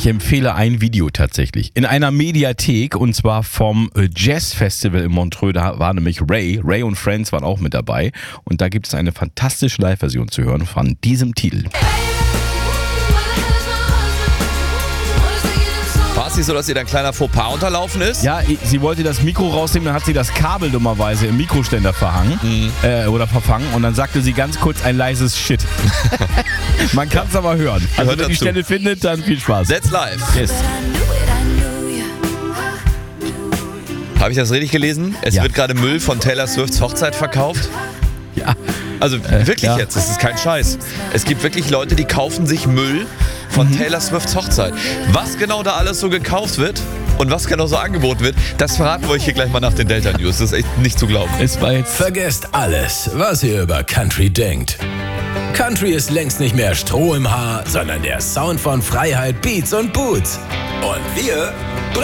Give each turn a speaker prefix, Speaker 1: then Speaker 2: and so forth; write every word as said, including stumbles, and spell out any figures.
Speaker 1: empfehle ein Video tatsächlich. In einer Mediathek, und zwar vom Jazz Festival in Montreux, da war nämlich Ray. Ray und Friends waren auch mit dabei. Und da gibt es eine fantastische Live-Version zu hören von diesem Titel.
Speaker 2: War es nicht so, dass ihr dann kleiner Fauxpas unterlaufen ist?
Speaker 1: Ja, sie wollte das Mikro rausnehmen, dann hat sie das Kabel dummerweise im Mikroständer verhangen mhm. äh, oder verfangen und dann sagte sie ganz kurz ein leises Shit. Man kann es aber hören. Also wenn die Stelle findet, dann viel Spaß.
Speaker 2: That's live.
Speaker 1: Yes.
Speaker 2: Habe ich das richtig gelesen? Es
Speaker 1: Ja.
Speaker 2: wird gerade Müll von Taylor Swifts Hochzeit verkauft?
Speaker 1: Ja.
Speaker 2: Also
Speaker 1: Äh,
Speaker 2: wirklich
Speaker 1: ja.
Speaker 2: jetzt, das ist kein Scheiß. Es gibt wirklich Leute, die kaufen sich Müll von
Speaker 1: Mhm.
Speaker 2: Taylor Swifts Hochzeit. Was genau da alles so gekauft wird und was genau so angeboten wird, das verraten wir euch hier gleich mal nach den Delta News. Das ist echt nicht zu glauben.
Speaker 1: Es war jetzt
Speaker 3: Vergesst alles, was ihr über Country denkt. Country ist längst nicht mehr Stroh im Haar, sondern der Sound von Freiheit, Beats und Boots. Und wir